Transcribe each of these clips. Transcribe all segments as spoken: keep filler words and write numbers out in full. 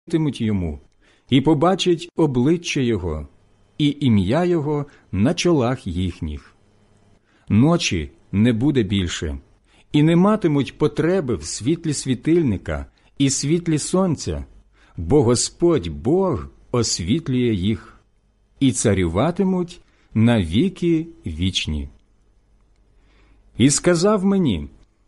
служитимуть йому, і побачать обличчя його, і ім'я його на чолах їхніх. Ночі не буде більше, і не матимуть потреби в світлі світильника і світлі сонця, бо Господь Бог освітлює їх, і царюватимуть на віки вічні. І сказав мені: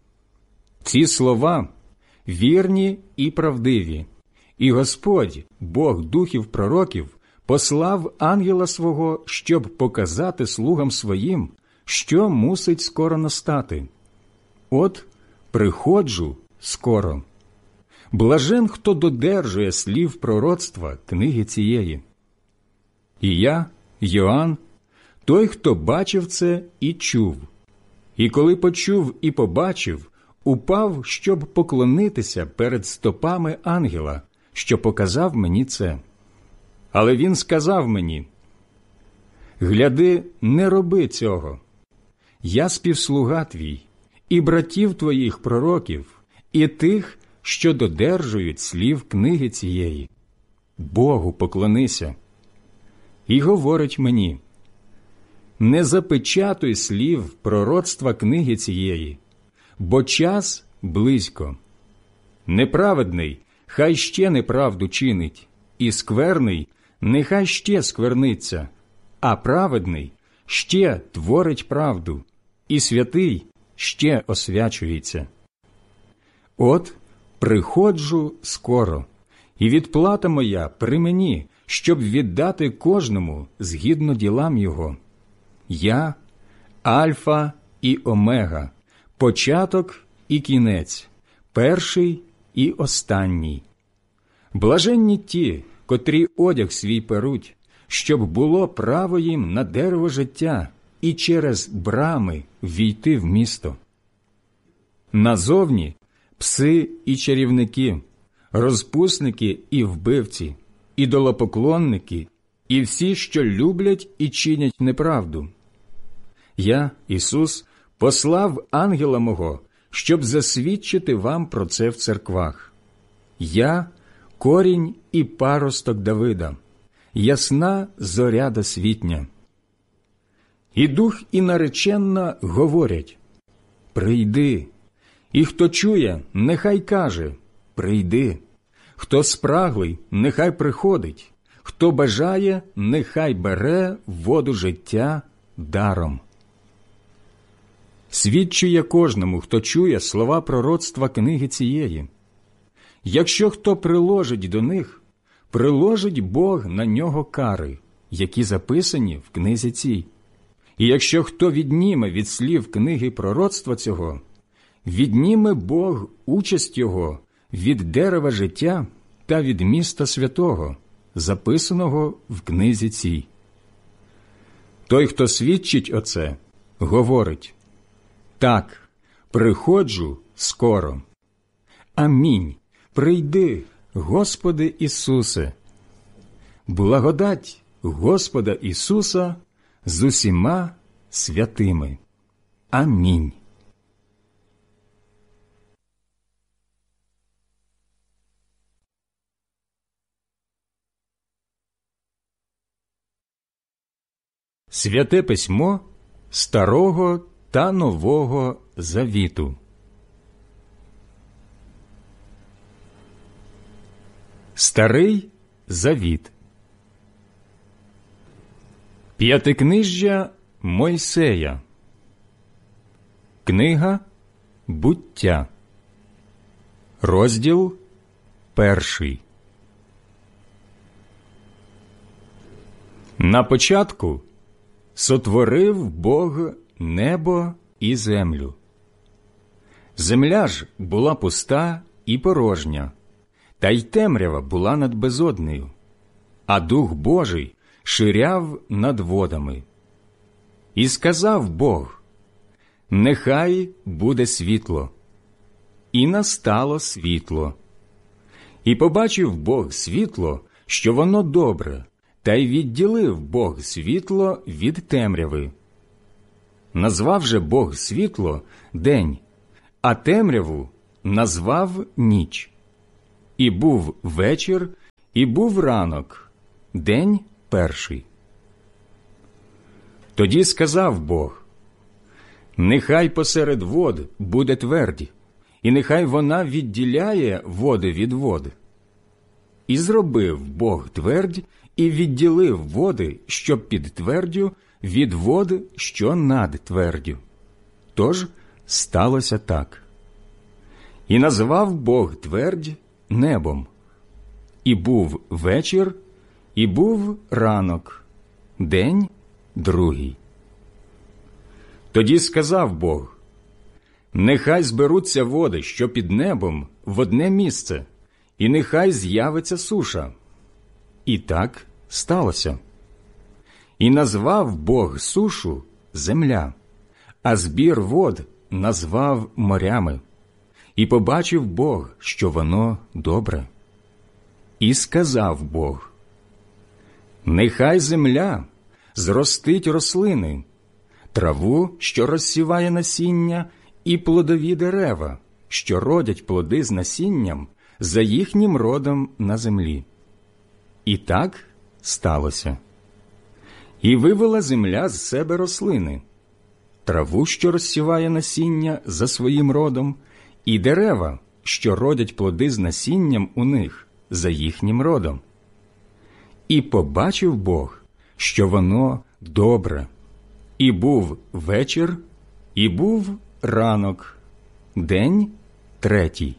ці слова вірні і правдиві, і Господь, Бог духів пророків, послав ангела свого, щоб показати слугам своїм, що мусить скоро настати. От приходжу скоро. Блажен, хто додержує слів пророцтва книги цієї. І я, Йоанн, той, хто бачив це і чув. І коли почув і побачив, упав, щоб поклонитися перед стопами ангела, що показав мені це. Але він сказав мені: гляди, не роби цього. Я співслуга твій, і братів твоїх пророків, і тих, що додержують слів книги цієї. Богу поклонися. І говорить мені: не запечатуй слів пророцтва книги цієї, бо час близько. Неправедний хай ще неправду чинить, і скверний нехай ще скверниться, а праведний ще творить правду, і святий ще освячується. От приходжу скоро, і відплата моя при мені, щоб віддати кожному згідно ділам його. Я – Альфа і Омега, початок і кінець, перший і останній. Блаженні ті, котрі одяг свій перуть, щоб було право їм на дерево життя і через брами війти в місто. Назовні пси і чарівники, розпусники і вбивці, ідолопоклонники і всі, що люблять і чинять неправду. Я, Ісус, послав ангела мого, щоб засвідчити вам про це в церквах. Я – корінь і паросток Давида, ясна зоря досвітня. І дух, і нареченна говорять: прийди. І хто чує, нехай каже: прийди. Хто спраглий, нехай приходить. Хто бажає, нехай бере воду життя даром. Свідчу я кожному, хто чує слова пророцтва книги цієї. Якщо хто приложить до них, приложить Бог на нього кари, які записані в книзі цій. І якщо хто відніме від слів книги пророцтва цього, відніме Бог участь його від дерева життя та від міста святого, записаного в книзі цій. Той, хто свідчить оце, говорить: так, приходжу скоро. Амінь. Прийди, Господи Ісусе. Благодать Господа Ісуса з усіма святими. Амінь. Святе письмо Старого та Нового Завіту. Старий Завіт. П'ятикнижжя Мойсея. Книга Буття. Розділ перший. На початку сотворив Бог небо і землю. Земля ж була пуста і порожня, та й темрява була над безоднею, а Дух Божий ширяв над водами. І сказав Бог: нехай буде світло. І настало світло. І побачив Бог світло, що воно добре, та й відділив Бог світло від темряви. Назвав же Бог світло день, а темряву назвав ніч. І був вечір, І був ранок, день перший. Тоді сказав Бог: нехай посеред вод буде твердь, і нехай вона відділяє води від вод. І зробив Бог твердь, і відділив води, що під твердю, від вод, що над твердю. Тож сталося так. І назвав Бог твердь небом. І був вечір, і був ранок, день другий. Тоді сказав Бог: нехай зберуться води, що під небом, в одне місце, і нехай з'явиться суша. І так сталося. І назвав Бог сушу земля, а збір вод назвав морями. І побачив Бог, що воно добре. І сказав Бог: нехай земля зростить рослини, траву, що розсіває насіння, і плодові дерева, що родять плоди з насінням за їхнім родом на землі. І так сталося. І вивела земля з себе рослини, траву, що розсіває насіння за своїм родом, і дерева, що родять плоди з насінням у них за їхнім родом. І побачив Бог, що воно добре. І був вечір, і був ранок, день третій.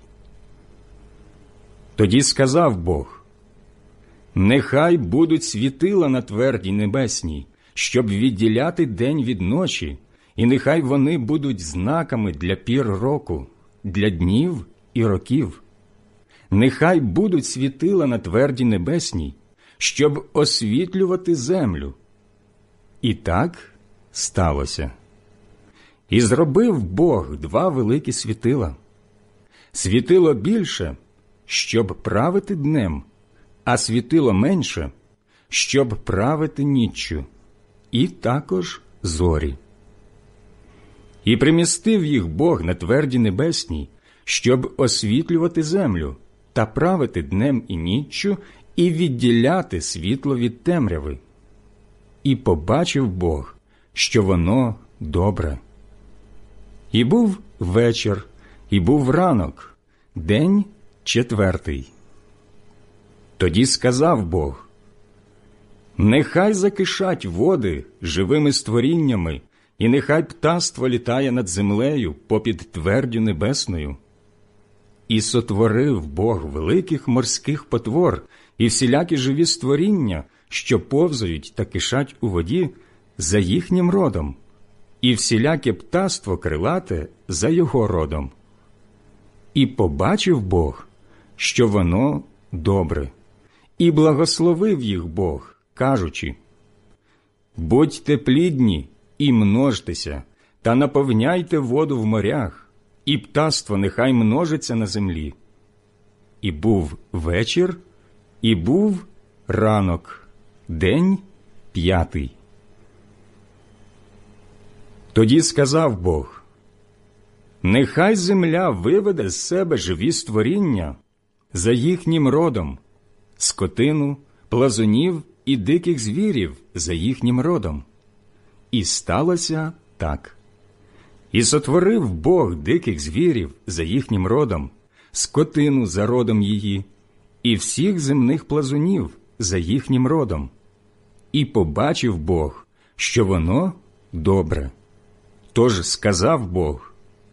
Тоді сказав Бог: нехай будуть світила на твердій небесній, щоб відділяти день від ночі, і нехай вони будуть знаками для пір року, для днів і років. Нехай будуть світила на твердій небесній, щоб освітлювати землю. І так сталося. І зробив Бог два великі світила. Світило більше, щоб правити днем, а світило менше, щоб правити ніччю, і також зорі. І примістив їх Бог на тверді небесній, щоб освітлювати землю та правити днем і ніччю, і відділяти світло від темряви. І побачив Бог, що воно добре. І був вечір, і був ранок, день четвертий. Тоді сказав Бог: нехай закишать води живими створіннями, і нехай птаство літає над землею попід твердю небесною. І сотворив Бог великих морських потвор і всілякі живі створіння, що повзають та кишать у воді за їхнім родом, і всіляке птаство крилате за його родом. І побачив Бог, що воно добре, і благословив їх Бог, кажучи: будьте плідні і множтеся, та наповняйте воду в морях, і птаство нехай множиться на землі. І був вечір, і був ранок, день п'ятий. Тоді сказав Бог: нехай земля виведе з себе живі створіння за їхнім родом, скотину, плазунів і диких звірів за їхнім родом. І сталося так. І сотворив Бог диких звірів за їхнім родом, скотину за родом її, і всіх земних плазунів за їхнім родом. І побачив Бог, що воно добре. Тож сказав Бог: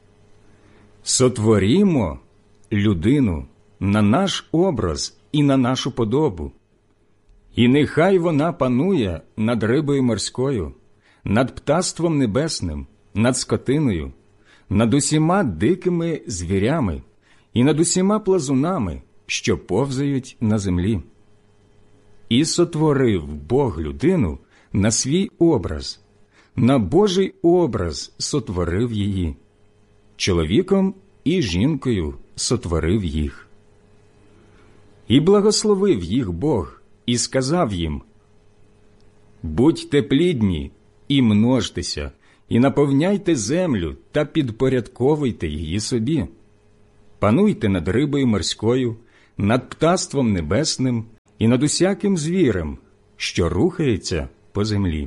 сотворімо людину на наш образ і на нашу подобу, і нехай вона панує над рибою морською, над птаством небесним, над скотиною, над усіма дикими звірями і над усіма плазунами, що повзають на землі. І сотворив Бог людину на свій образ, на Божий образ сотворив її, чоловіком і жінкою сотворив їх. І благословив їх Бог, і сказав їм: будьте плідні і множтеся, і наповняйте землю та підпорядковуйте її собі. Пануйте над рибою морською, над птаством небесним і над усяким звірем, що рухається по землі.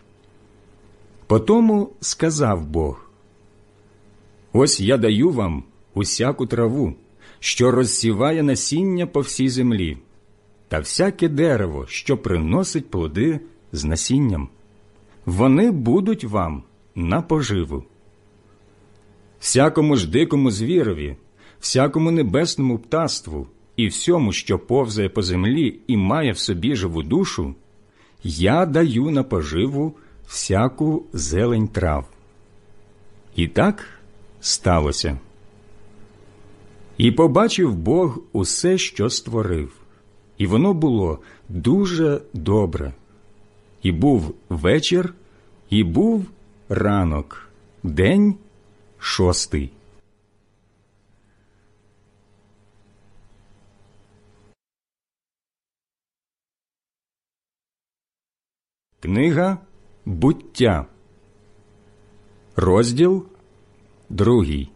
Потому сказав Бог: ось я даю вам усяку траву, що розсіває насіння по всій землі, та всяке дерево, що приносить плоди з насінням. Вони будуть вам на поживу. Всякому ж дикому звірові, всякому небесному птаству і всьому, що повзає по землі і має в собі живу душу, я даю на поживу всяку зелень трав. І так сталося. І побачив Бог усе, що створив, і воно було дуже добре. І був вечір, і був ранок, день шостий. Книга «Буття», розділ другий.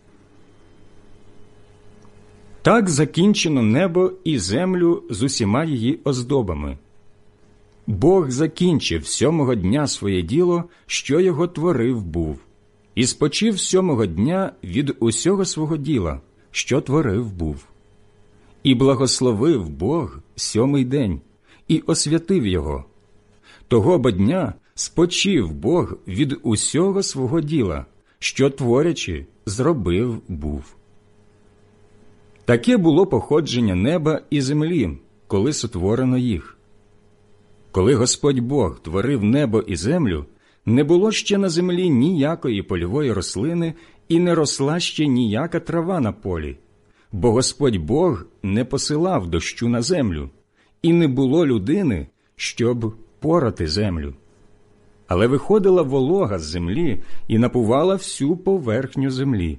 Так закінчено небо і землю з усіма її оздобами. Бог закінчив сьомого дня своє діло, що його творив був, і спочив сьомого дня від усього свого діла, що творив був. І благословив Бог сьомий день, і освятив його. Того бо дня спочив Бог від усього свого діла, що, творячи, зробив був. Таке було походження неба і землі, коли сотворено їх. Коли Господь Бог творив небо і землю, не було ще на землі ніякої польової рослини і не росла ще ніяка трава на полі, бо Господь Бог не посилав дощу на землю, і не було людини, щоб порати землю. Але виходила волога з землі і напувала всю поверхню землі.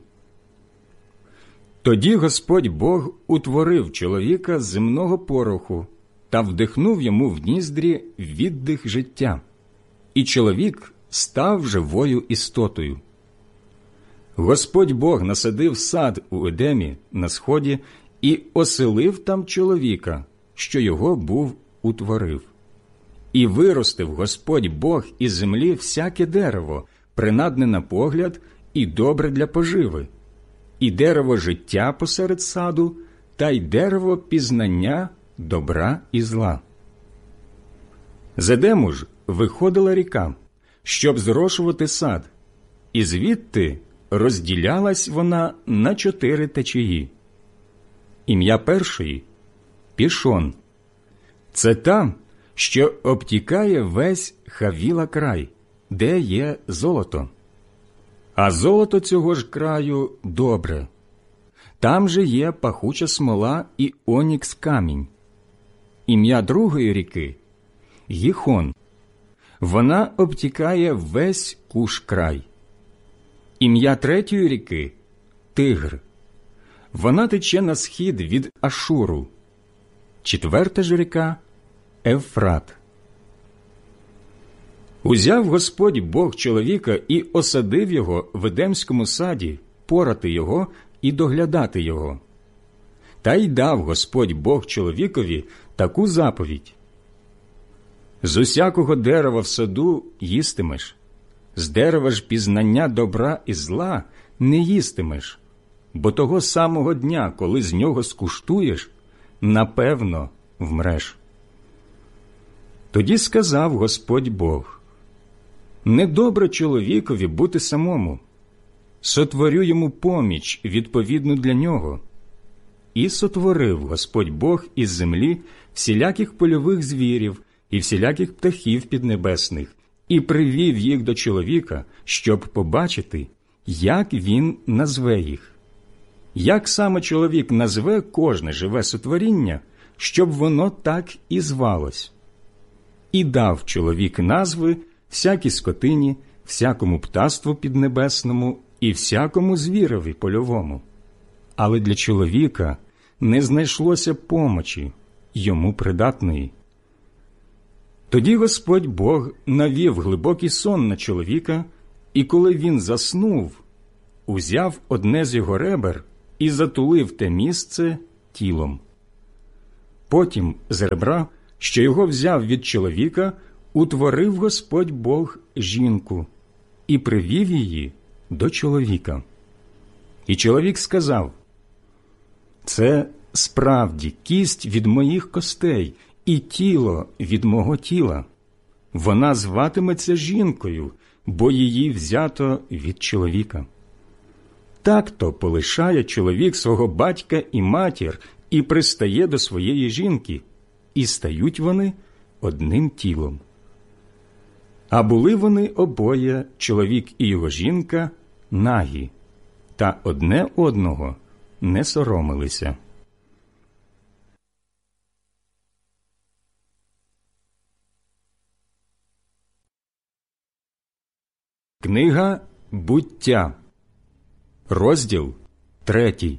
Тоді Господь Бог утворив чоловіка з земного пороху та вдихнув йому в ніздрі віддих життя, і чоловік став живою істотою. Господь Бог насадив сад у Едемі на сході і оселив там чоловіка, що його був утворив. І виростив Господь Бог із землі всяке дерево, принадне на погляд і добре для поживи, і дерево життя посеред саду, та й дерево пізнання добра і зла. З Едему ж виходила ріка, щоб зрошувати сад, і звідти розділялась вона на чотири течії. Ім'я першої – Пішон. Це та, що обтікає весь Хавіла край, де є золото. А золото цього ж краю добре. Там же є пахуча смола і онікс камінь. Ім'я другої ріки – Гіхон. Вона обтікає весь Куш край. Ім'я третьої ріки – Тигр. Вона тече на схід від Ашуру. Четверта ж ріка – Евфрат. Узяв Господь Бог чоловіка і осадив його в Едемському саді, порати його і доглядати його. Та й дав Господь Бог чоловікові таку заповідь: «З усякого дерева в саду їстимеш, з дерева ж пізнання добра і зла не їстимеш, бо того самого дня, коли з нього скуштуєш, напевно вмреш». Тоді сказав Господь Бог: «Недобре чоловікові бути самому, сотворю йому поміч відповідну для нього». І сотворив Господь Бог із землі всіляких польових звірів і всіляких птахів піднебесних, і привів їх до чоловіка, щоб побачити, як він назве їх. Як саме чоловік назве кожне живе сотворіння, щоб воно так і звалось. І дав чоловік назви всякій скотині, всякому птаству піднебесному і всякому звірові польовому. Але для чоловіка не знайшлося помочі, йому придатної. Тоді Господь Бог навів глибокий сон на чоловіка, і коли він заснув, узяв одне з його ребер і затулив те місце тілом. Потім з ребра, що його взяв від чоловіка, утворив Господь Бог жінку і привів її до чоловіка. І чоловік сказав: «Це справді кість від моїх костей і тіло від мого тіла. Вона зватиметься жінкою, бо її взято від чоловіка». Так-то полишає чоловік свого батька і матір і пристає до своєї жінки, і стають вони одним тілом. А були вони обоє, чоловік і його жінка, нагі, та одне одного не соромилися. Книга «Буття», розділ третій.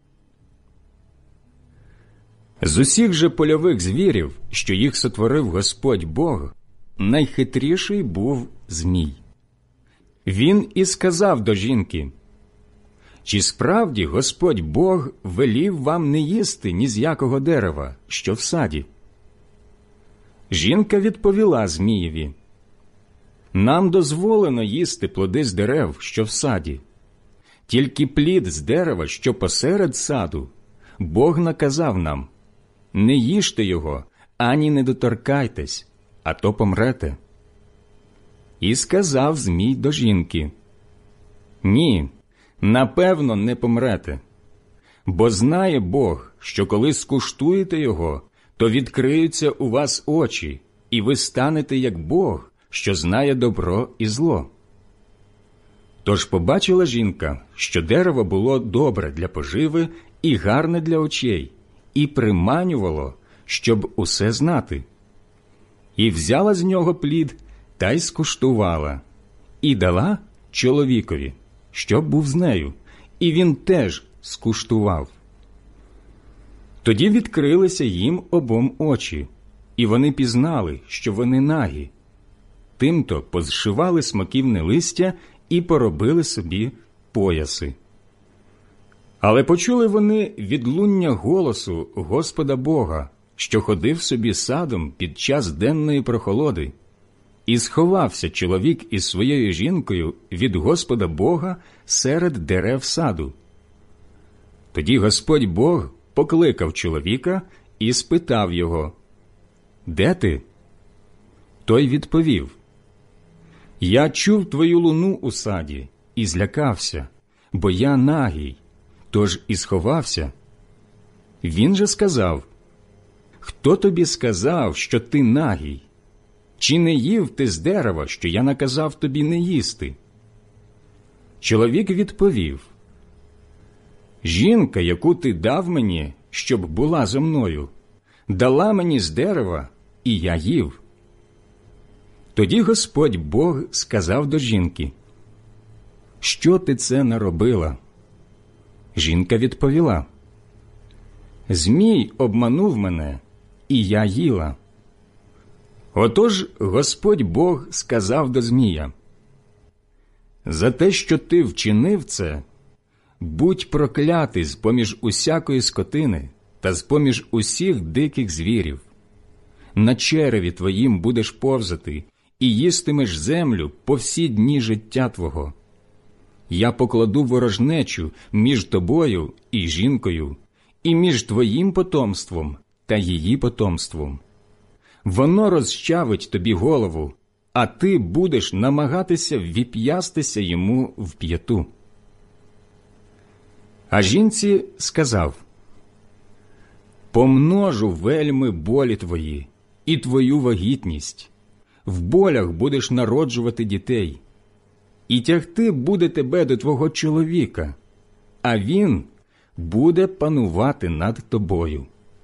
З усіх же польових звірів, що їх сотворив Господь Бог, найхитріший був Змій. Він і сказав до жінки: «Чи справді Господь Бог велів вам не їсти ні з якого дерева, що в саді?» Жінка відповіла Змієві: «Нам дозволено їсти плоди з дерев, що в саді. Тільки плід з дерева, що посеред саду, Бог наказав нам: не їжте його, ані не доторкайтесь, а то помрете». І сказав Змій до жінки: «Ні, напевно, не помрете. Бо знає Бог, що коли скуштуєте його, то відкриються у вас очі, і ви станете як Бог, що знає добро і зло». Тож побачила жінка, що дерево було добре для поживи і гарне для очей, і приманювало, щоб усе знати. І взяла з нього плід та й скуштувала, і дала чоловікові, щоб був з нею, і він теж скуштував. Тоді відкрилися їм обом очі, і вони пізнали, що вони нагі. Тимто позшивали смоківне листя і поробили собі пояси. Але почули вони відлуння голосу Господа Бога, що ходив собі садом під час денної прохолоди. І сховався чоловік із своєю жінкою від Господа Бога серед дерев саду. Тоді Господь Бог покликав чоловіка і спитав його: «Де ти?» Той відповів: «Я чув твою луну у саді і злякався, бо я нагий, тож і сховався». Він же сказав: «Хто тобі сказав, що ти нагий? Чи не їв ти з дерева, що я наказав тобі не їсти?» Чоловік відповів: «Жінка, яку ти дав мені, щоб була зо мною, дала мені з дерева, і я їв». Тоді Господь Бог сказав до жінки: «Що ти це наробила?» Жінка відповіла: «Змій обманув мене, і я їла». Отож Господь Бог сказав до Змія: «За те, що ти вчинив це, будь проклятий з-поміж усякої скотини та з-поміж усіх диких звірів. На череві твоїм будеш повзати і їстимеш землю по всі дні життя твого. Я покладу ворожнечу між тобою і жінкою, і між твоїм потомством та її потомством. Воно розчавить тобі голову, а ти будеш намагатися ввіп'ястися йому в п'яту». А жінці сказав: «Помножу вельми болі твої і твою вагітність. В болях будеш народжувати дітей. І тягти буде тебе до твого чоловіка, а він буде панувати над тобою».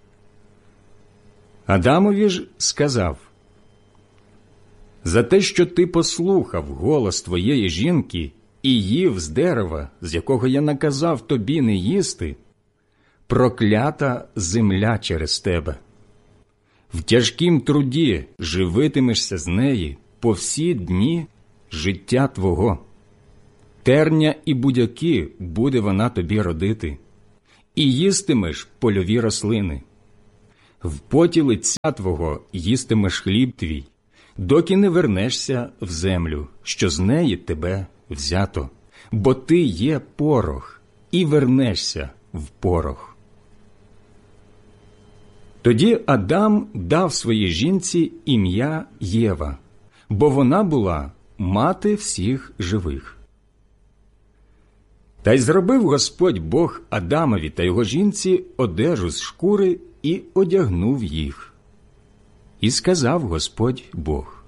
Адамові ж сказав: «За те, що ти послухав голос твоєї жінки і їв з дерева, з якого я наказав тобі не їсти, проклята земля через тебе. В тяжкім труді живитимешся з неї по всі дні життя твого. Терня і будяки буде вона тобі родити, і їстимеш польові рослини. в поті лиця твого їстимеш хліб твій, доки не вернешся в землю, що з неї тебе взято, бо ти є порох, і вернешся в порох. Тоді Адам дав своїй жінці ім'я Єва, бо вона була мати всіх живих. Та й зробив Господь Бог Адамові та його жінці одежу з шкури і одягнув їх. І сказав Господь Бог: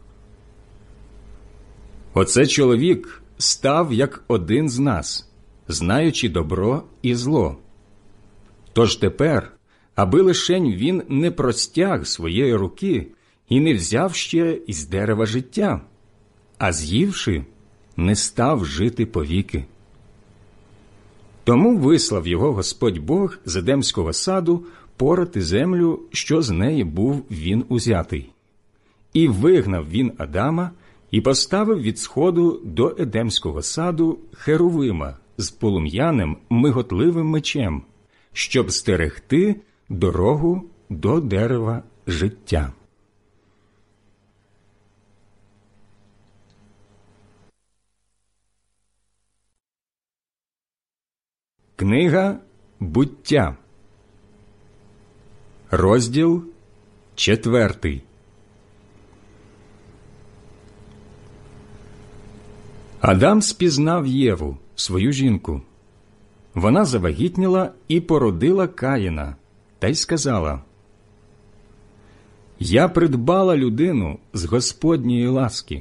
«Оце чоловік став як один з нас, знаючи добро і зло. Тож тепер, аби лишень він не простяг своєї руки і не взяв ще із дерева життя, а з'ївши, не став жити повіки. Тому вислав його Господь Бог з Едемського саду порати землю, що з неї був він узятий. І вигнав він Адама, і поставив від сходу до Едемського саду херувима з полум'яним миготливим мечем, щоб стерегти дорогу до дерева життя». Книга «Буття», розділ четвертий. Адам спізнав Єву, свою жінку. Вона завагітніла і породила Каїна, та й сказала: «Я придбала людину з Господньої ласки».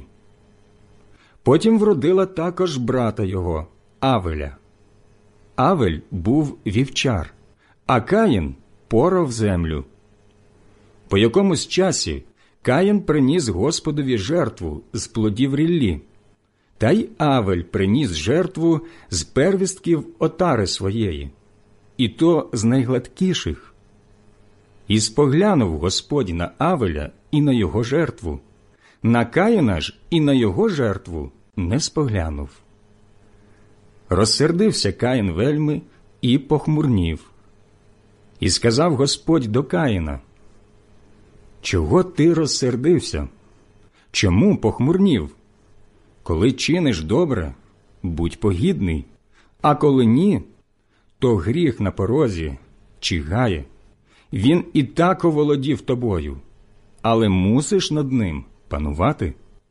Потім вродила також брата його, Авеля. Авель був вівчар, а Каїн порав землю. По якомусь часі Каїн приніс Господові жертву з плодів ріллі, та й Авель приніс жертву з первістків отари своєї, і то з найгладкіших. І споглянув Господь на Авеля і на його жертву, на Каїна ж і на його жертву не споглянув. Розсердився Каїн вельми і похмурнів. І сказав Господь до Каїна: «Чого ти розсердився? Чому похмурнів? Коли чиниш добре, будь погідний, а коли ні, то гріх на порозі чигає. Він і так оволодів тобою, але мусиш над ним панувати».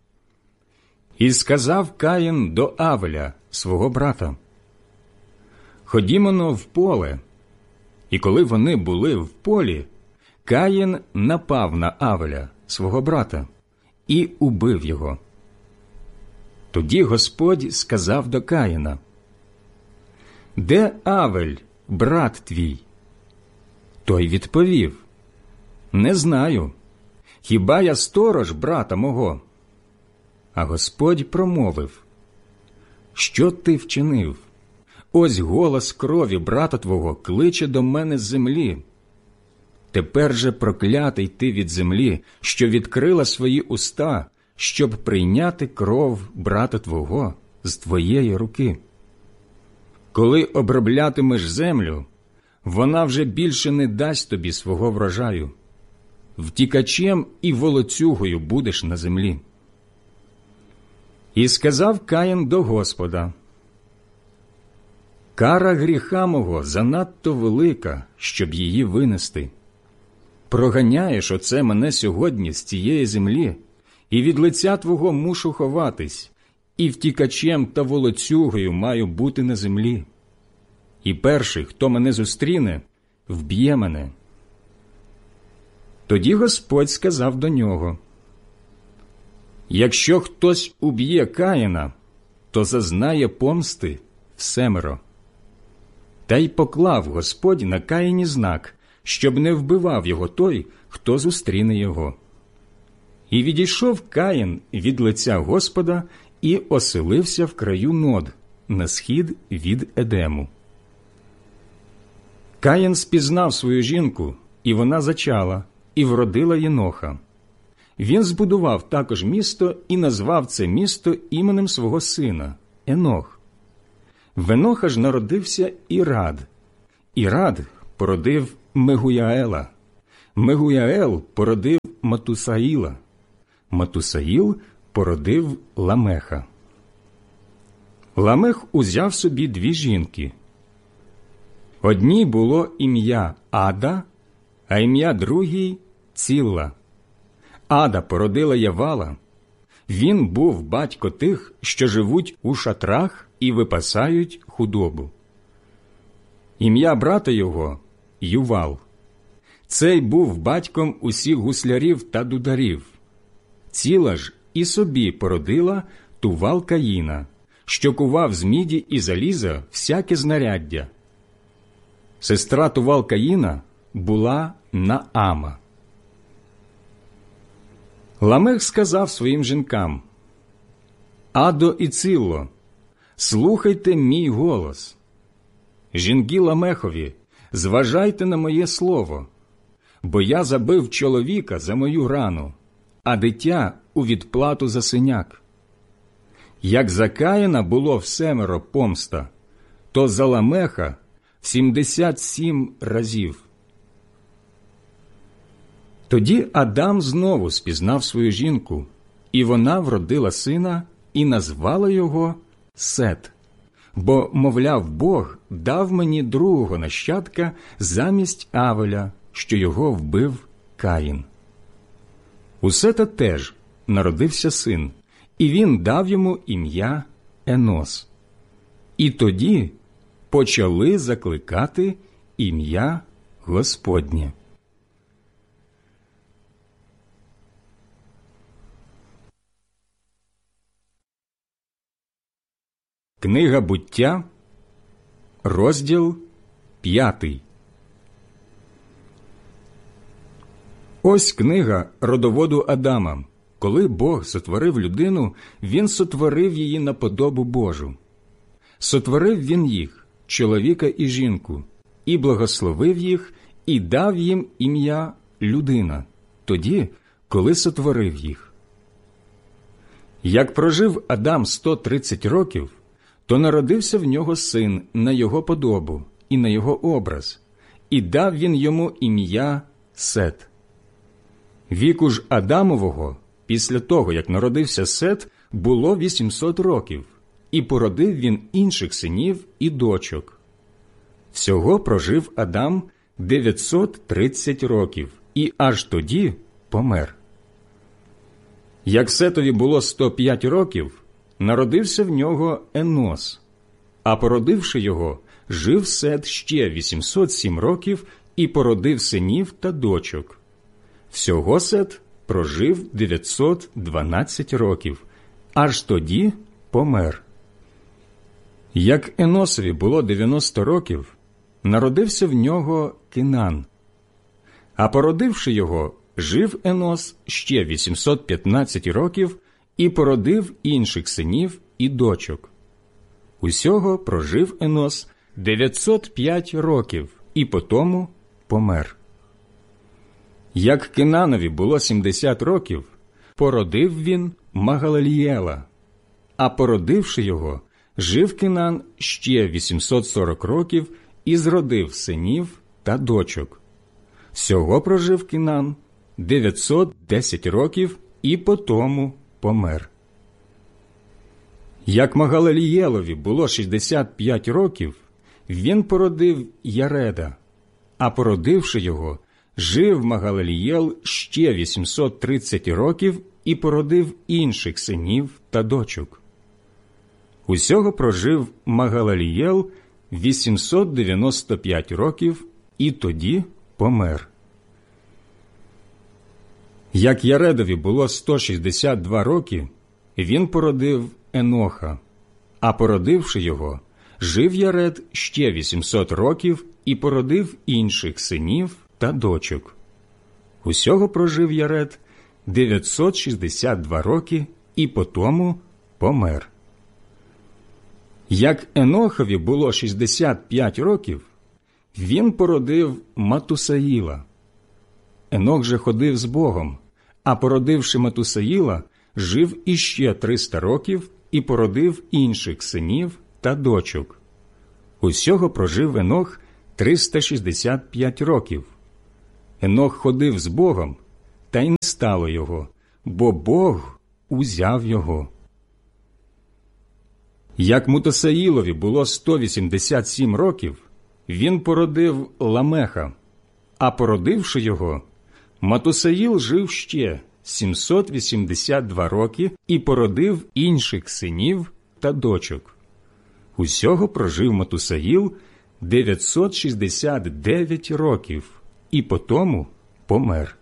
І сказав Каїн до Авеля, свого брата: «Ходімо-но в поле». І коли вони були в полі, Каїн напав на Авеля, свого брата, і убив його. Тоді Господь сказав до Каїна: «Де Авель, брат твій?» Той відповів: «Не знаю. Хіба я сторож брата мого?» А Господь промовив: «Що ти вчинив? Ось голос крові брата твого кличе до мене з землі. Тепер же проклятий ти від землі, що відкрила свої уста, щоб прийняти кров брата твого з твоєї руки. Коли оброблятимеш землю, вона вже більше не дасть тобі свого врожаю. Втікачем і волоцюгою будеш на землі». І сказав Каїн до Господа: «Кара гріха мого занадто велика, щоб її винести. Проганяєш оце мене сьогодні з цієї землі, і від лиця твого мушу ховатись, і втікачем та волоцюгою маю бути на землі. І перший, хто мене зустріне, вб'є мене». Тоді Господь сказав до нього: «Якщо хтось уб'є Каїна, то зазнає помсти всемеро». Та й поклав Господь на Каїні знак, щоб не вбивав його той, хто зустріне його. І відійшов Каїн від лиця Господа і оселився в краю Нод, на схід від Едему. Каїн спізнав свою жінку, і вона зачала, і вродила Єноха. Він збудував також місто і назвав це місто іменем свого сина – Енох. В Еноха ж народився Ірад. Ірад породив Мегуяела. Мегуяел породив Матусаїла, Матусаїл породив Ламеха. Ламех узяв собі дві жінки. Одній було ім'я Ада, а ім'я другій – Цілла. Ада породила Явала. Він був батько тих, що живуть у шатрах і випасають худобу. Ім'я брата його – Ювал. Цей був батьком усіх гуслярів та дударів. Ціла ж і собі породила Тувал Каїна, що кував з міді і заліза всяке знаряддя. Сестра Тувал Каїна була Наама. Ламех сказав своїм жінкам: «Адо і Цилло, слухайте мій голос. Жінки Ламехові, зважайте на моє слово, бо я забив чоловіка за мою рану, а дитя у відплату за синяк. Як за Каїна було в семеро помста, то за Ламеха в сімдесят сім разів». Тоді Адам знову спізнав свою жінку, і вона вродила сина і назвала його Сет, бо, мовляв, Бог дав мені другого нащадка замість Авеля, що його вбив Каїн. У Сета теж народився син, і він дав йому ім'я Енос. І тоді почали закликати ім'я Господнє. Книга Буття, розділ п'ятий. Ось книга родоводу Адама. Коли Бог сотворив людину, Він сотворив її на подобу Божу. Сотворив Він їх, чоловіка і жінку, і благословив їх, і дав їм ім'я людина, тоді, коли сотворив їх. Як прожив Адам сто тридцять років, то народився в нього син на його подобу і на його образ, і дав він йому ім'я Сет. Віку ж Адамового, після того, як народився Сет, було вісімсот років, і породив він інших синів і дочок. Всього прожив Адам дев'ятсот тридцять років, і аж тоді помер. Як Сетові було сто п'ять років, народився в нього Енос, а породивши його, жив Сет ще вісімсот сім років і породив синів та дочок. Всього Сет прожив дев'ятсот дванадцять років, аж тоді помер. Як Еносові було дев'яносто років, народився в нього Кинан, а породивши його, жив Енос ще вісімсот п'ятнадцять років і породив інших синів і дочок. Усього прожив Енос дев'ятсот п'ять років і потому помер. Як Кинанові було сімдесят років, породив він Магалелієла, а породивши його, жив Кинан ще вісімсот сорок років і зродив синів та дочок. Всього прожив Кинан дев'ятсот десять років і потому помер. Як Магалелієлові було шістдесят п'ять років, він породив Яреда, а породивши його, жив Магалелієл ще вісімсот тридцять років і породив інших синів та дочок. Усього прожив Магалелієл вісімсот дев'яносто п'ять років і тоді помер. Як Яредові було сто шістдесят два роки, він породив Еноха, а породивши його, жив Яред ще вісімсот років і породив інших синів та дочок. Усього прожив Яред дев'ятсот шістдесят два роки і потому помер. Як Енохові було шістдесят п'ять років, він породив Матусаїла. Енох же ходив з Богом, а породивши Матусаїла, жив іще триста років і породив інших синів та дочок. Усього прожив Енох триста шістдесят п'ять років. Енох ходив з Богом, та й не стало його, бо Бог узяв його. Як Мутусаїлові було сто вісімдесят сім років, він породив Ламеха, а породивши його, Матусаїл жив ще сімсот вісімдесят два роки і породив інших синів та дочок. Усього прожив Матусаїл дев'ятсот шістдесят дев'ять років і потому помер.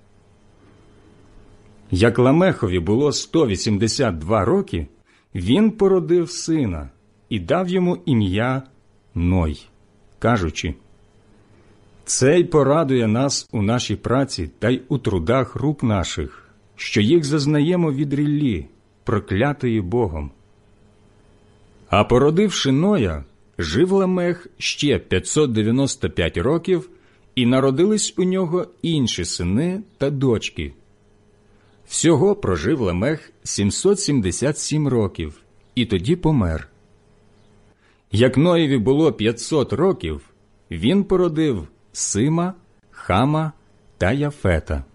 Як Ламехові було сто вісімдесят два роки, він породив сина і дав йому ім'я Ной, кажучи: «Цей порадує нас у нашій праці та й у трудах рук наших, що їх зазнаємо від ріллі, проклятої Богом». А породивши Ноя, жив Ламех ще п'ятсот дев'яносто п'ять років, і народились у нього інші сини та дочки. Всього прожив Ламех сімсот сімдесят сім років, і тоді помер. Як Ноєві було п'ятсот років, він породив Сима, Хама та Яфета.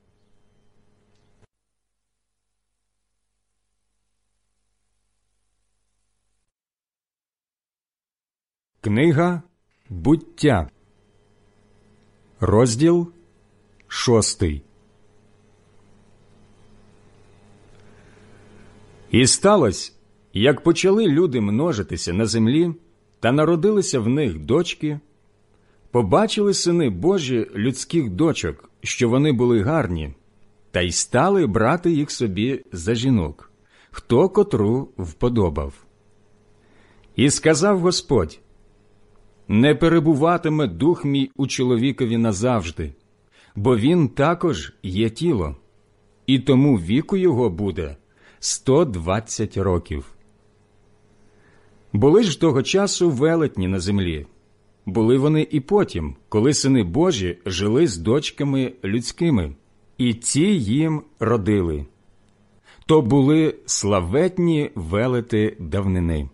Книга Буття, розділ шостий. І сталося, як почали люди множитися на землі, та народилися в них дочки, побачили сини Божі людських дочок, що вони були гарні, та й стали брати їх собі за жінок, хто котру вподобав. І сказав Господь: «Не перебуватиме дух мій у чоловікові назавжди, бо він також є тіло, і тому віку його буде сто двадцять років». Були ж того часу велетні на землі. Були вони і потім, коли сини Божі жили з дочками людськими, і ті їм родили. То були славетні велети давнини.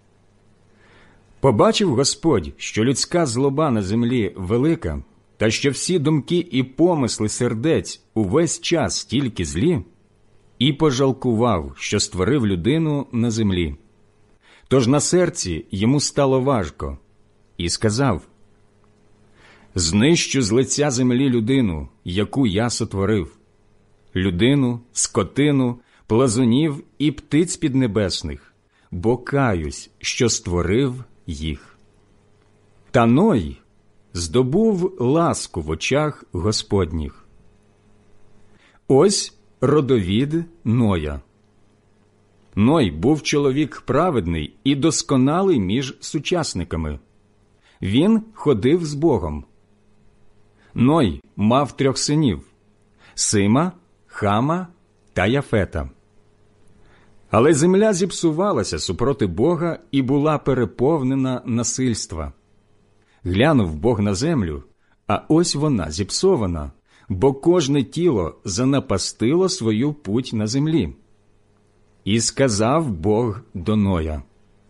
Побачив Господь, що людська злоба на землі велика, та що всі думки і помисли сердець увесь час тільки злі, і пожалкував, що створив людину на землі. Тож на серці йому стало важко, і сказав: «Знищу з лиця землі людину, яку я сотворив, людину, скотину, плазунів і птиць піднебесних, бо каюсь, що створив їх». Та Ной здобув ласку в очах Господніх. Ось родовід Ноя. Ной був чоловік праведний і досконалий між сучасниками. Він ходив з Богом. Ной мав трьох синів – Сима, Хама та Яфета. Але земля зіпсувалася супроти Бога і була переповнена насильства. Глянув Бог на землю, а ось вона зіпсована, бо кожне тіло занапастило свою путь на землі. І сказав Бог до Ноя: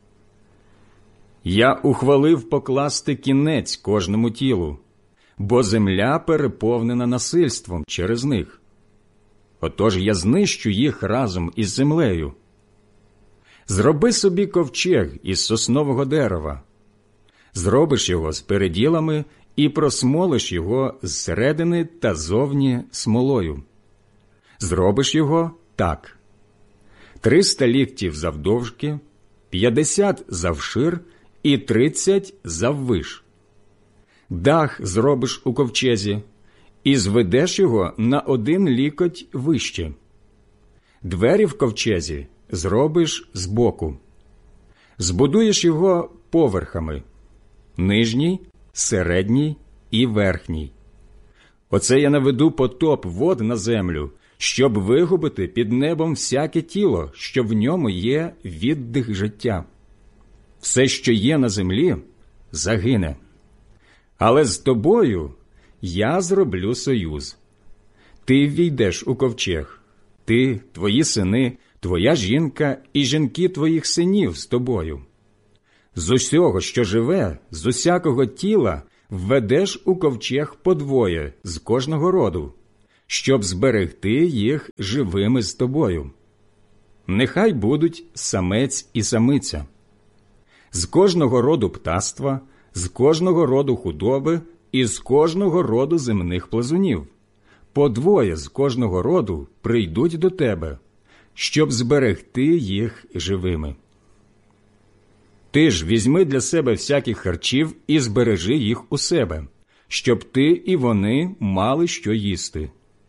«Я ухвалив покласти кінець кожному тілу, бо земля переповнена насильством через них. Отож я знищу їх разом із землею. Зроби собі ковчег із соснового дерева, зробиш його з переділами і просмолиш його зсередини та зовні смолою. Зробиш його так: триста ліктів завдовжки, п'ятдесят завшир і тридцять заввиш. Дах зробиш у ковчезі і зведеш його на один лікоть вище. Двері в ковчезі зробиш збоку. Збудуєш його поверхами – нижній, середній і верхній. Оце я наведу потоп вод на землю, щоб вигубити під небом всяке тіло, що в ньому є віддих життя. Все, що є на землі, загине. Але з тобою я зроблю союз. Ти ввійдеш у ковчег, ти, твої сини, твоя жінка і жінки твоїх синів з тобою. З усього, що живе, з усякого тіла введеш у ковчег по двоє з кожного роду, щоб зберегти їх живими з тобою. Нехай будуть самець і самиця. З кожного роду птаства, з кожного роду худоби і з кожного роду земних плазунів. По двоє з кожного роду прийдуть до тебе, щоб зберегти їх живими. Ти ж візьми для себе всяких харчів і збережи їх у себе, щоб ти і вони мали що їсти.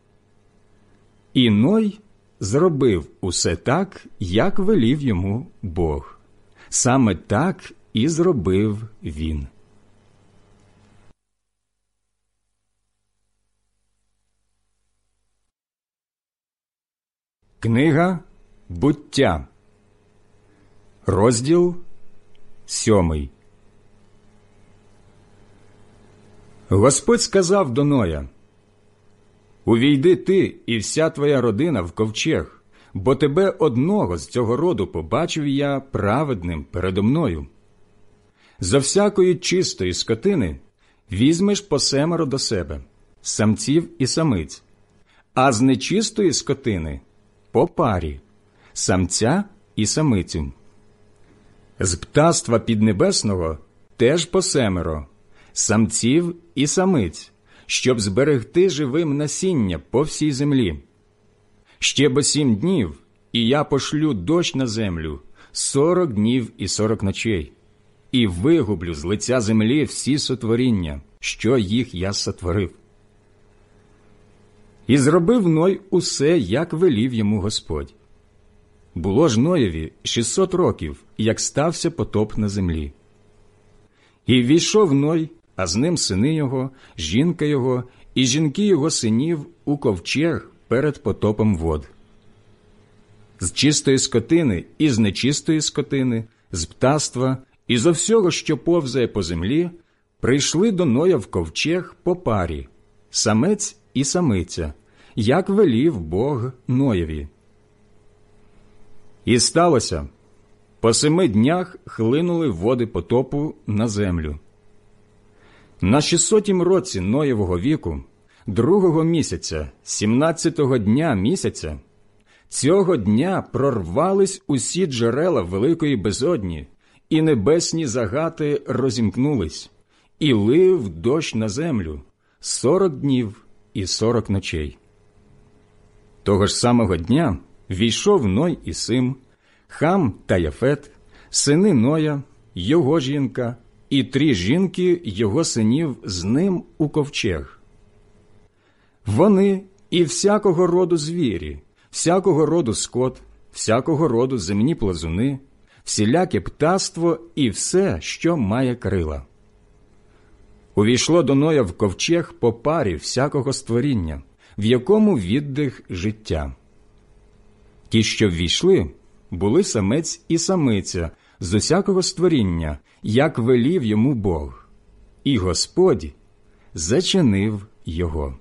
І Ной зробив усе так, як велів йому Бог. Саме так і зробив він. Книга Буття, розділ сьомий. Господь сказав до Ноя: «Увійди ти і вся твоя родина в ковчег, бо тебе одного з цього роду побачив я праведним передо мною. За всякої чистої скотини візьмеш по семеро до себе, самців і самиць, а з нечистої скотини – по парі, самця і самицю. З птаства піднебесного теж по семеро, самців і самиць, щоб зберегти живим насіння по всій землі. Ще бо сім днів, і я пошлю дощ на землю, сорок днів і сорок ночей, і вигублю з лиця землі всі сотворіння, що їх я сотворив». І зробив Ной усе, як велів йому Господь. Було ж Ноєві шістсот років, як стався потоп на землі. І війшов Ной, а з ним сини його, жінка його і жінки його синів у ковчег перед потопом вод. З чистої скотини і з нечистої скотини, з птаства і зо всього, що повзає по землі, прийшли до Ноя в ковчег по парі, самець і самиця, як велів Бог Ноєві. І сталося, по семи днях хлинули води потопу на землю. На шістсотім році Ноєвого віку, другого місяця, сімнадцятого дня місяця, цього дня прорвались усі джерела великої безодні, і небесні загати розімкнулись, і лив дощ на землю сорок днів і сорок ночей. Того ж самого дня війшов Ной і Сим, Хам та Яфет, сини Ноя, його жінка і три жінки його синів з ним у ковчег. Вони і всякого роду звірі, всякого роду скот, всякого роду земні плазуни, всіляке птаство і все, що має крила. Увійшло до Ноя в ковчег по парі всякого створіння, в якому віддих життя. Ті, що ввійшли, були самець і самиця з усякого створіння, як велів йому Бог, і Господь зачинив його.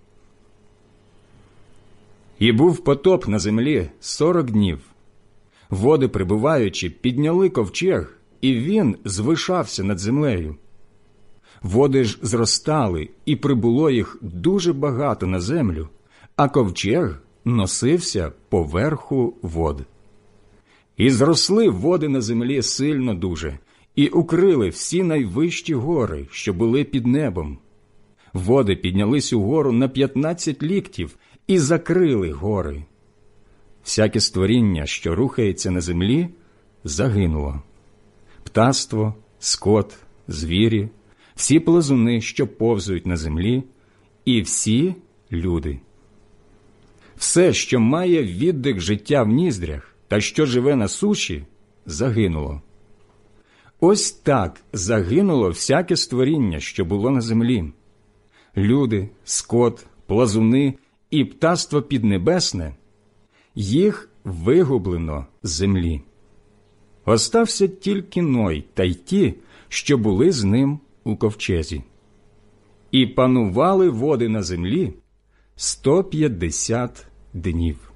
І був потоп на землі сорок днів. Води, прибуваючи, підняли ковчег, і він звишався над землею. Води ж зростали, і прибуло їх дуже багато на землю, а ковчег носився поверху вод. І зросли води на землі сильно дуже, і укрили всі найвищі гори, що були під небом. Води піднялись угору на п'ятнадцять ліктів і закрили гори. Всяке створіння, що рухається на землі, загинуло. Птаство, скот, звірі, всі плазуни, що повзають на землі, і всі люди. Все, що має віддих життя в ніздрях та що живе на суші, загинуло. Ось так загинуло всяке створіння, що було на землі. Люди, скот, плазуни і птаство піднебесне, їх вигублено з землі. Остався тільки Ной та й ті, що були з ним у ковчезі. І панували води на землі сто п'ятдесят днів.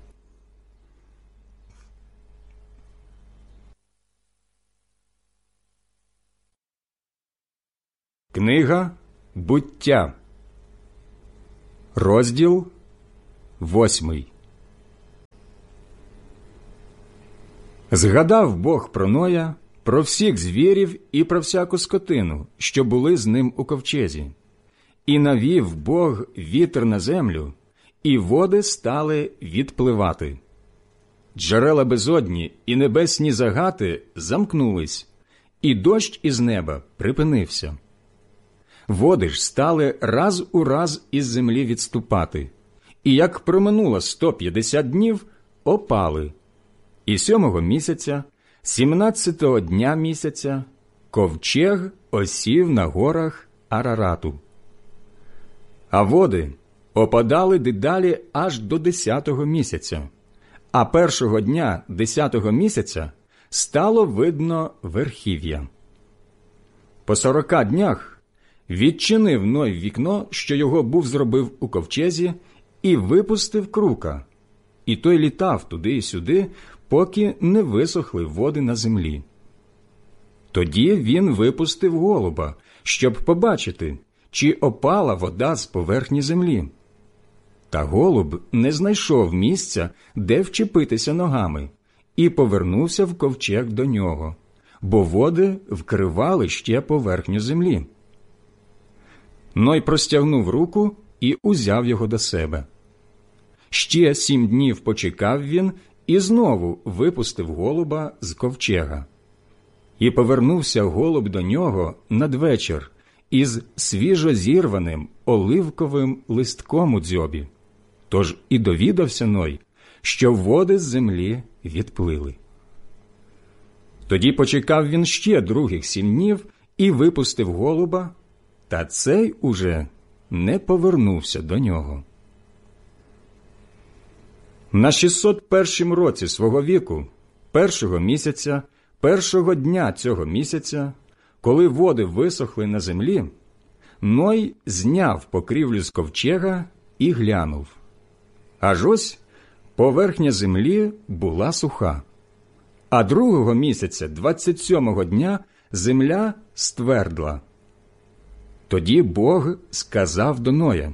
Книга Буття, розділ восьмий. Згадав Бог про Ноя, про всіх звірів і про всяку скотину, що були з ним у ковчезі. І навів Бог вітер на землю, і води стали відпливати. Джерела безодні і небесні загати замкнулись, і дощ із неба припинився. Води ж стали раз у раз із землі відступати, і як проминуло сто п'ятдесят днів, опали. І сьомого місяця, сімнадцятого дня місяця, ковчег осів на горах Арарату. А води опадали дедалі аж до десятого місяця, а першого дня десятого місяця стало видно верхів'я. По сорока днях відчинив Ной вікно, що його був зробив у ковчезі, і випустив крука, і той літав туди і сюди, поки не висохли води на землі. Тоді він випустив голуба, щоб побачити, чи опала вода з поверхні землі. Та голуб не знайшов місця, де вчепитися ногами, і повернувся в ковчег до нього, бо води вкривали ще поверхню землі. Ной простягнув руку і узяв його до себе. Ще сім днів почекав він і знову випустив голуба з ковчега. І повернувся голуб до нього надвечір із свіжозірваним оливковим листком у дзьобі. Тож і довідався Ной, що води з землі відплили. Тоді почекав він ще других сім днів і випустив голуба, та цей уже не повернувся до нього. На шістсот першому році свого віку, першого місяця, першого дня цього місяця, коли води висохли на землі, Ной зняв покрівлю з ковчега і глянув. Аж ось поверхня землі була суха. А другого місяця, двадцять сьомого дня, земля ствердла. Тоді Бог сказав до Ноя: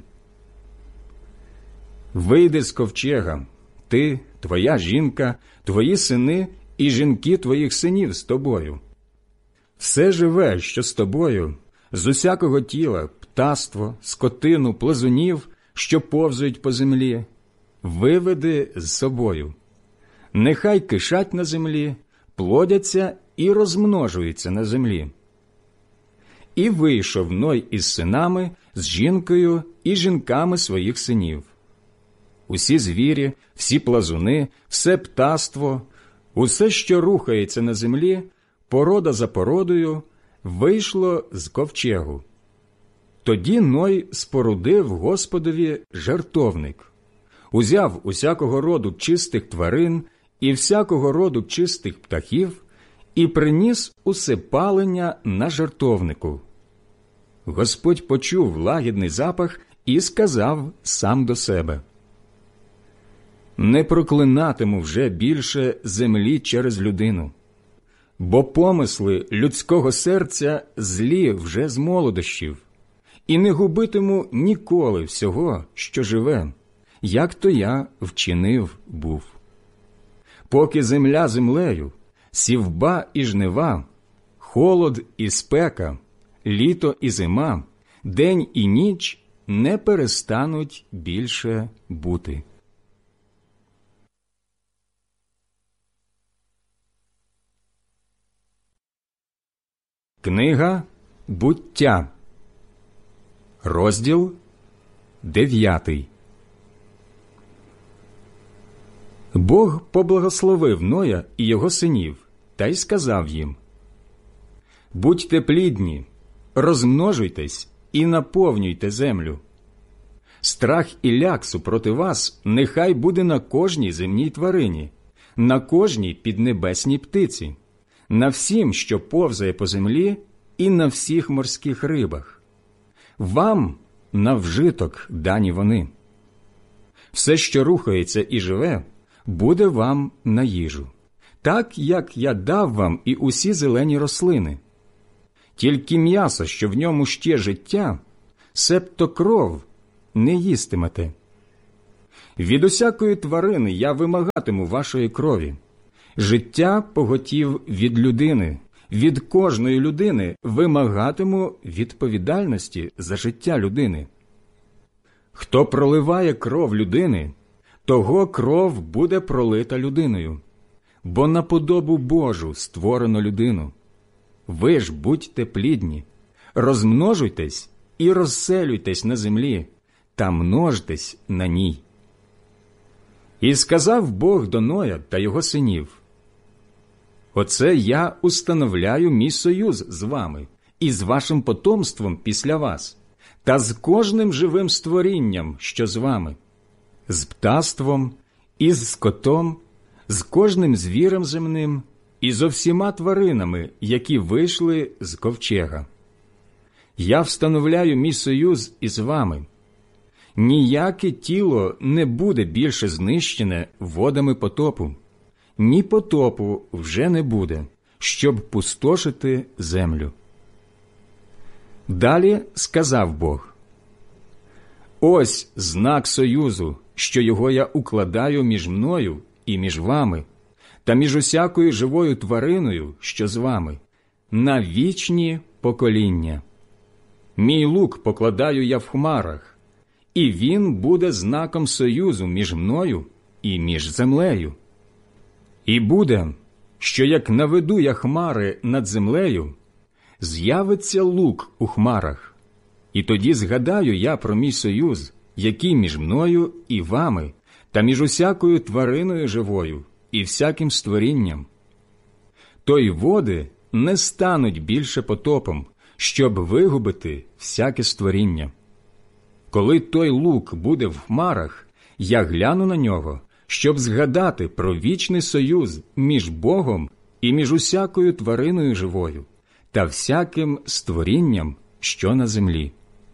«Вийди з ковчега, ти, твоя жінка, твої сини і жінки твоїх синів з тобою. Все живе, що з тобою, з усякого тіла, птаство, скотину, плазунів, що повзають по землі, виведи з собою. Нехай кишать на землі, плодяться і розмножуються на землі». І вийшов Ной із синами, з жінкою і жінками своїх синів. Усі звірі, всі плазуни, все птаство, усе, що рухається на землі, порода за породою, вийшло з ковчегу. Тоді Ной спорудив Господові жертовник, узяв усякого роду чистих тварин і всякого роду чистих птахів і приніс усе палення на жертовнику. Господь почув лагідний запах і сказав сам до себе: «Не проклинатиму вже більше землі через людину, бо помисли людського серця злі вже з молодощів, і не губитиму ніколи всього, що живе, як то я вчинив був. Поки земля землею, сівба і жнива, холод і спека, літо і зима, день і ніч не перестануть більше бути». Книга Буття, розділ дев'ятий. Бог поблагословив Ноя і його синів, та й сказав їм: «Будьте плідні, розмножуйтесь і наповнюйте землю. Страх і ляк супроти вас нехай буде на кожній земній тварині, на кожній піднебесній птиці, на всім, що повзає по землі, і на всіх морських рибах. Вам на вжиток дані вони. Все, що рухається і живе, буде вам на їжу, так, як я дав вам і усі зелені рослини. Тільки м'ясо, що в ньому ще життя, себто кров не їстимете. Від усякої тварини я вимагатиму вашої крові. Життя поготів від людини, від кожної людини вимагатиму відповідальності за життя людини. Хто проливає кров людини, того кров буде пролита людиною, бо на подобу Божу створено людину. Ви ж будьте плідні, розмножуйтесь і розселюйтесь на землі, та множтесь на ній. І сказав Бог до Ноя та його синів: «Оце я установляю мій союз з вами і з вашим потомством після вас, та з кожним живим створінням, що з вами, з птаством, і з скотом, з кожним звірем земним, і зо всіма тваринами, які вийшли з ковчега. Я встановляю мій союз із вами. Ніяке тіло не буде більше знищене водами потопу, ні потопу вже не буде, щоб пустошити землю». Далі сказав Бог: «Ось знак союзу, що його я укладаю між мною і між вами, та між усякою живою твариною, що з вами, на вічні покоління. Мій лук покладаю я в хмарах, і він буде знаком союзу між мною і між землею. І буде, що як наведу я хмари над землею, з'явиться лук у хмарах, і тоді згадаю я про мій союз, який між мною і вами, та між усякою твариною живою і всяким створінням. То й води не стануть більше потопом, щоб вигубити всяке створіння. Коли той лук буде в хмарах, я гляну на нього, щоб згадати про вічний союз між Богом і між усякою твариною живою та всяким створінням, що на землі».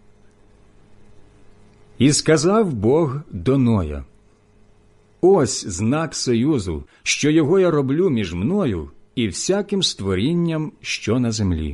І сказав Бог до Ноя: «Ось знак союзу, що його я роблю між мною і всяким створінням, що на землі».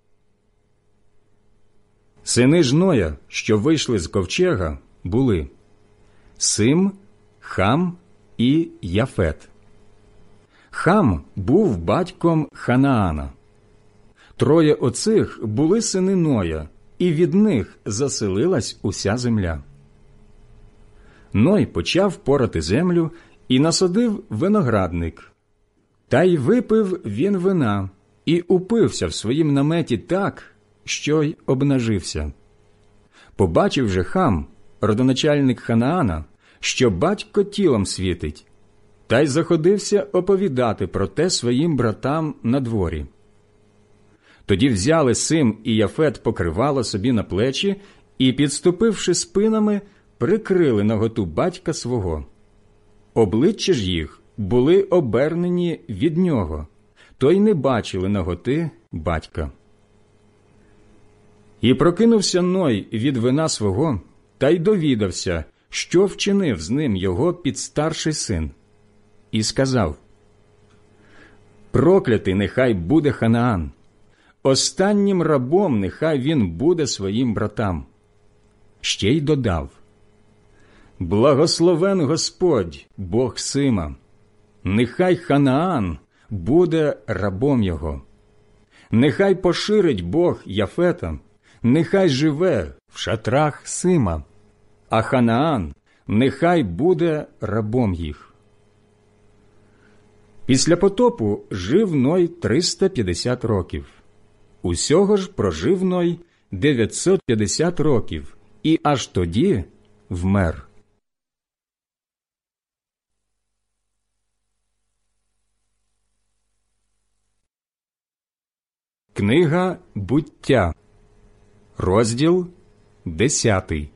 Сини ж Ноя, що вийшли з ковчега, були Сим, Хам і Яфет. Хам був батьком Ханаана. Троє оцих були сини Ноя, і від них заселилась уся земля. Ной почав порати землю і насадив виноградник. Та й випив він вина, і упився в своїм наметі так, що й обнажився. Побачив же Хам, родоначальник Ханаана, що батько тілом світить, та й заходився оповідати про те своїм братам на дворі. Тоді взяли Сим і Яфет покривало собі на плечі і, підступивши спинами, прикрили наготу батька свого. Обличчя ж їх були обернені від нього, то й не бачили наготи батька. І прокинувся Ной від вина свого, та й довідався, що вчинив з ним його підстарший син. І сказав: «Проклятий нехай буде Ханаан, останнім рабом нехай він буде своїм братам». Ще й додав: «Благословен Господь, Бог Сима, нехай Ханаан буде рабом його. Нехай поширить Бог Яфета, нехай живе в шатрах Сима, а Ханаан нехай буде рабом їх». Після потопу жив Ной триста п'ятдесят років. Усього ж прожив Ной дев'ятсот п'ятдесят років, і аж тоді вмер. Книга Буття, розділ десятий.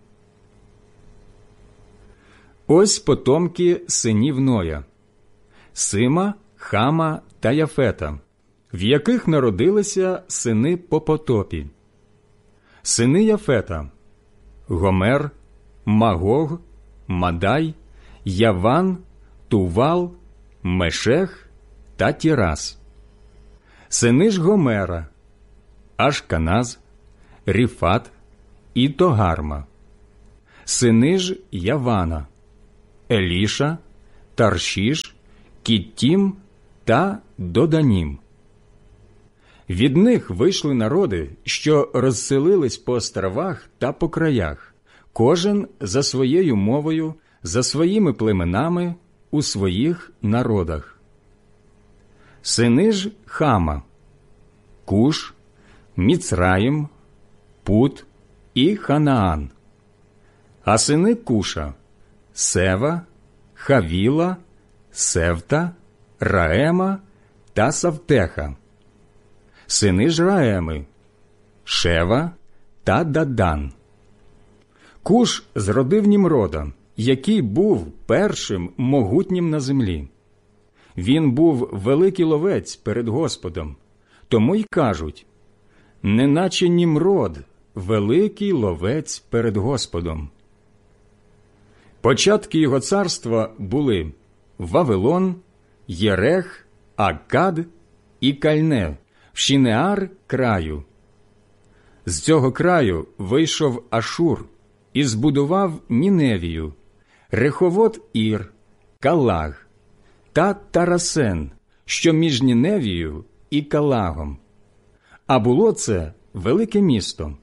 Ось потомки синів Ноя: Сима, Хама та Яфета, в яких народилися сини по потопі. Сини Яфета: Гомер, Магог, Мадай, Яван, Тувал, Мешех та Тірас. Сини ж Гомера: Ашканаз, Ріфат, і Тогарма. Сини ж Явана – Еліша, Таршіш, Кіттім та Доданім. Від них вийшли народи, що розселились по островах та по краях, кожен за своєю мовою, за своїми племенами, у своїх народах. Сини ж Хама – Куш, Міцраїм, Пут і Ханаан. А сини Куша – Сева, Хавіла, Севта, Раема та Савтеха. Сини ж Раеми – Шева та Дадан. Куш зродив Німрода, який був першим могутнім на землі. Він був великий ловець перед Господом, тому й кажуть: неначе Німрод, великий ловець перед Господом. Початки його царства були Вавилон, Єрех, Аккад і Кальне в Шинеар краю. З цього краю вийшов Ашур і збудував Ніневію, Реховот Ір, Калаг та Тарасен, що між Ніневією і Калагом. А було це велике місто.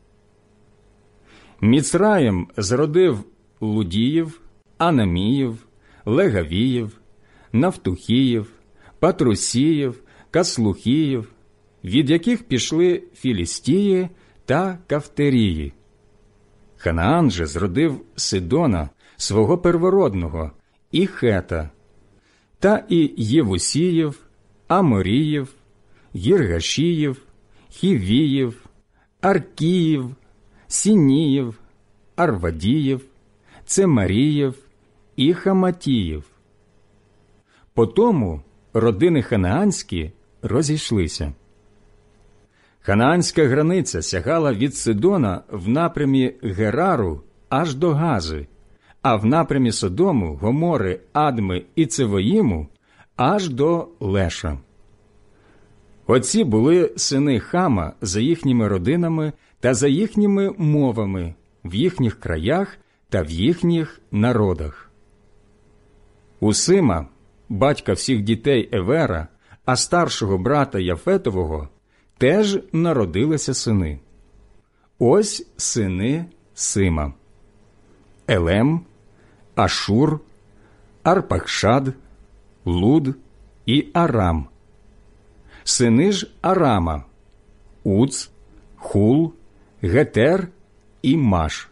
Міцраїм зродив Лудіїв, Анаміїв, Легавіїв, Нафтухіїв, Патрусіїв, Каслухіїв, від яких пішли Філістії та Кафтерії. Ханаан же зродив Сидона, свого первородного, і Хета, та і Євусіїв, Аморіїв, Гіргашіїв, Хівіїв, Аркіїв, Сініїв, Арвадіїв, Цемаріїв і Хаматіїв. Потому родини ханаанські розійшлися. Ханаанська границя сягала від Сидона в напрямі Герару аж до Гази, а в напрямі Содому, Гомори, Адми і Цевоїму аж до Леша. Оці були сини Хама за їхніми родинами та за їхніми мовами в їхніх краях та в їхніх народах. У Сима, батька всіх дітей Евера, а старшого брата Яфетового, теж народилися сини. Ось сини Сима: Елем, Ашур, Арпахшад, Луд і Арам. Сини ж Арама: Уц, Хул, Гетер і Маш.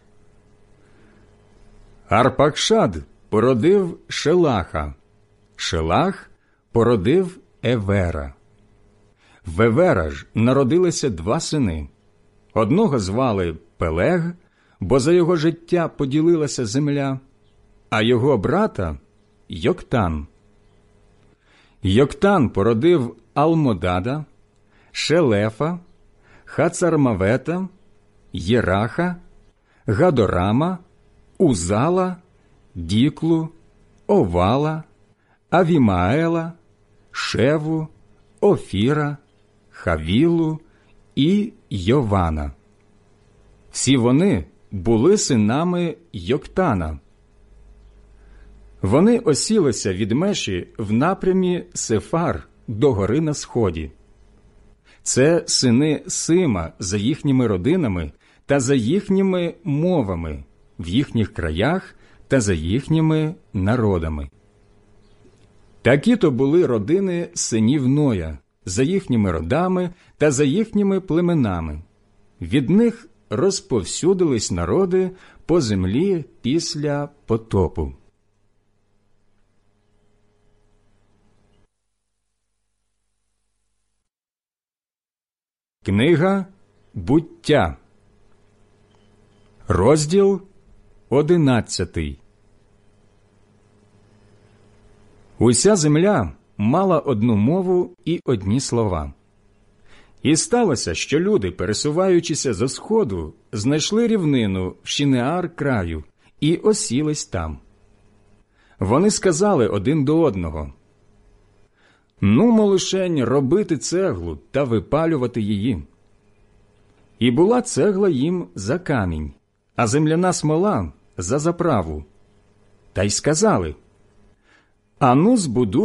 Арпахшад породив Шелаха, Шелах породив Евера. В Евера ж народилися два сини. Одного звали Пелег, бо за його життя поділилася земля, а його брата – Йоктан. Йоктан породив Алмодада, Шелефа, Хацармавета, Єраха, Гадорама, Узала, Діклу, Овала, Авімаела, Шеву, Офіра, Хавілу і Йована. Всі вони були синами Йоктана. Вони осілися від Меші в напрямі Сефар до гори на сході. Це сини Сима за їхніми родинами та за їхніми мовами в їхніх краях та за їхніми народами. Такі-то були родини синів Ноя за їхніми родами та за їхніми племенами. Від них розповсюдились народи по землі після потопу. Книга Буття, розділ одинадцятий. Уся земля мала одну мову і одні слова. І сталося, що люди, пересуваючися зо сходу, знайшли рівнину в Шинеар краю і осілись там. Вони сказали один до одного: «Нумо лишень робити цеглу та випалювати її». І була цегла їм за камінь, а земляна смола за заправу. Та й сказали: ану збудуй